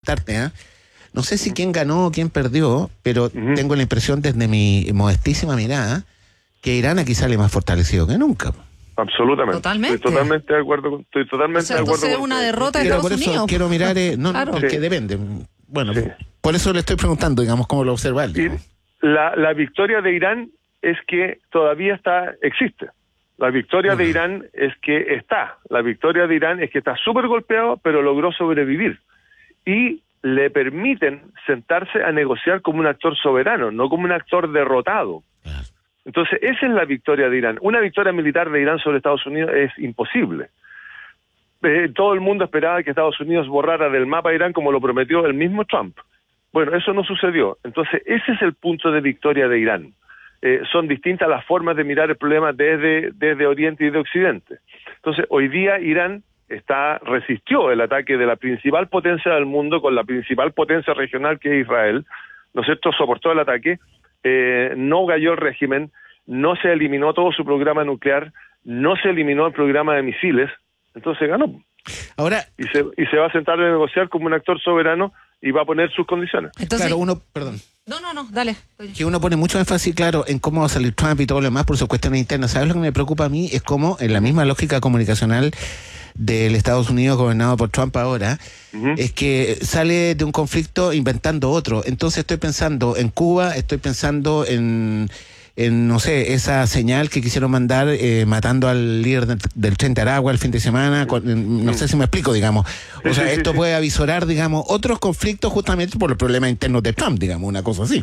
preguntarte, no sé si quién ganó o quién perdió, pero tengo la impresión desde mi modestísima mirada que Irán aquí sale más fortalecido que nunca. Absolutamente. Totalmente. Estoy totalmente de acuerdo con de acuerdo. Entonces es una derrota de Estados por eso Unidos. quiero mirar, Claro. porque depende. Bueno, por eso le estoy preguntando, digamos, cómo lo observa él. La victoria de Irán es que todavía existe. La victoria de Irán es que La victoria de Irán es que está súper golpeado, pero logró sobrevivir. Y le permiten sentarse a negociar como un actor soberano, no como un actor derrotado. Claro. Entonces, esa es la victoria de Irán. Una victoria militar de Irán sobre Estados Unidos es imposible. Todo el mundo esperaba que Estados Unidos borrara del mapa a Irán como lo prometió el mismo Trump. Bueno, eso no sucedió. Entonces, ese es el punto de victoria de Irán. Son distintas las formas de mirar el problema desde Oriente y de Occidente. Entonces, hoy día Irán resistió el ataque de la principal potencia del mundo con la principal potencia regional que es Israel, ¿no es cierto? Soportó el ataque, no cayó el régimen, no se eliminó todo su programa nuclear, no se eliminó el programa de misiles, entonces ganó. Ahora, y se va a sentar a negociar como un actor soberano y va a poner sus condiciones. Entonces, claro, No, dale. Que uno pone mucho énfasis, claro, en cómo va a salir Trump y todo lo demás por sus cuestiones internas. ¿Sabes lo que me preocupa a mí? Es cómo, en la misma lógica comunicacional del Estados Unidos gobernado por Trump ahora, es que sale de un conflicto inventando otro. Entonces estoy pensando en Cuba, estoy pensando en no sé, esa señal que quisieron mandar matando al líder del Tren de Aragua el fin de semana, no sé si me explico, digamos. O sea, esto puede avisorar, digamos, otros conflictos justamente por los problemas internos de Trump, digamos, una cosa así.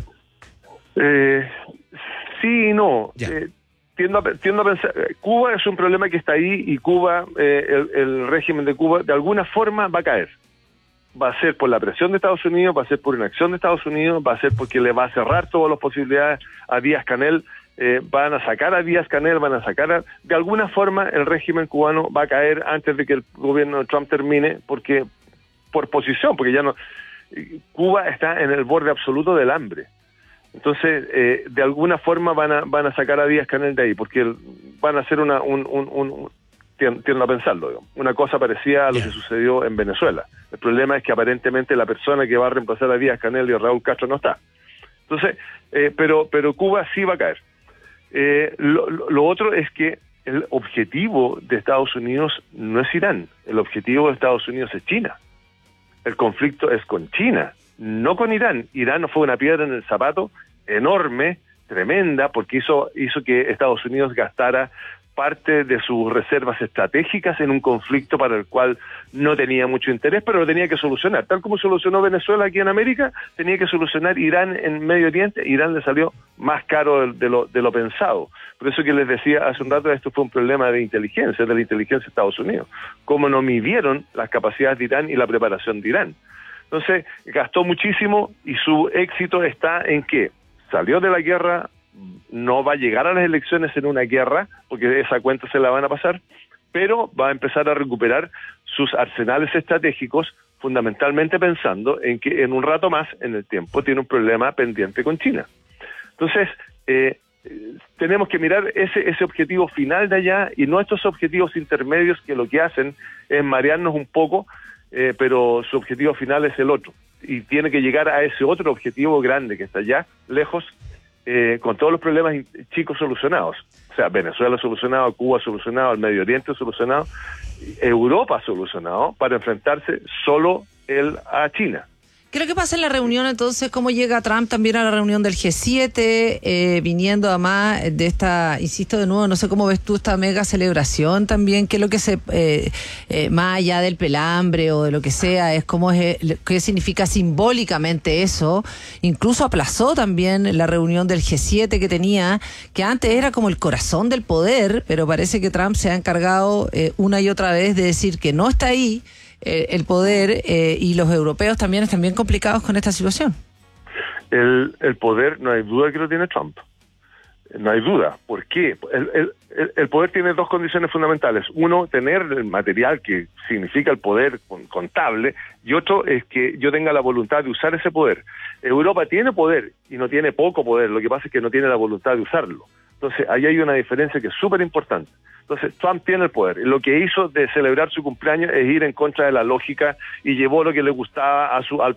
Sí y no. Tiendo a pensar, Cuba es un problema que está ahí y Cuba, el régimen de Cuba, de alguna forma va a caer. Va a ser por la presión de Estados Unidos, va a ser por inacción de Estados Unidos, va a ser porque le va a cerrar todas las posibilidades a Díaz-Canel, van a sacar a Díaz-Canel, de alguna forma el régimen cubano va a caer antes de que el gobierno de Trump termine, porque ya no, Cuba está en el borde absoluto del hambre. Entonces, de alguna forma van a sacar a Díaz-Canel de ahí, porque van a hacer tiendo a pensarlo, digamos, una cosa parecida a lo que sucedió en Venezuela. El problema es que aparentemente la persona que va a reemplazar a Díaz-Canel y a Raúl Castro no está. Entonces, pero Cuba sí va a caer. Lo otro es que el objetivo de Estados Unidos no es Irán, el objetivo de Estados Unidos es China. El conflicto es con China, no con Irán. Irán fue una piedra en el zapato enorme, tremenda, porque hizo que Estados Unidos gastara parte de sus reservas estratégicas en un conflicto para el cual no tenía mucho interés, pero lo tenía que solucionar. Tal como solucionó Venezuela aquí en América, tenía que solucionar Irán en Medio Oriente. Irán le salió más caro de lo pensado. Por eso que les decía hace un rato, esto fue un problema de la inteligencia de Estados Unidos. Cómo no midieron las capacidades de Irán y la preparación de Irán. Entonces, gastó muchísimo y su éxito está en que salió de la guerra, no va a llegar a las elecciones en una guerra, porque esa cuenta se la van a pasar, pero va a empezar a recuperar sus arsenales estratégicos, fundamentalmente pensando en que en un rato más, en el tiempo, tiene un problema pendiente con China. Entonces, tenemos que mirar ese objetivo final de allá y no estos objetivos intermedios que lo que hacen es marearnos un poco, pero su objetivo final es el otro. Y tiene que llegar a ese otro objetivo grande que está allá, lejos, con todos los problemas chicos solucionados. O sea, Venezuela solucionado, Cuba solucionado, el Medio Oriente solucionado, Europa solucionado, para enfrentarse solo a China. ¿Qué es lo que pasa en la reunión entonces? ¿Cómo llega Trump también a la reunión del G7? Viniendo además de esta, insisto de nuevo, no sé cómo ves tú esta mega celebración también. ¿Qué es lo que más allá del pelambre o de lo que sea, qué significa simbólicamente eso? Incluso aplazó también la reunión del G7 que tenía, que antes era como el corazón del poder, pero parece que Trump se ha encargado una y otra vez de decir que no está ahí el poder, y los europeos también están bien complicados con esta situación. El poder, no hay duda que lo tiene Trump. No hay duda. ¿Por qué? El poder tiene dos condiciones fundamentales. Uno, tener el material que significa el poder contable, y otro es que yo tenga la voluntad de usar ese poder. Europa tiene poder y no tiene poco poder, lo que pasa es que no tiene la voluntad de usarlo. Entonces, ahí hay una diferencia que es súper importante. Entonces, Trump tiene el poder. Lo que hizo de celebrar su cumpleaños es ir en contra de la lógica y llevó lo que le gustaba al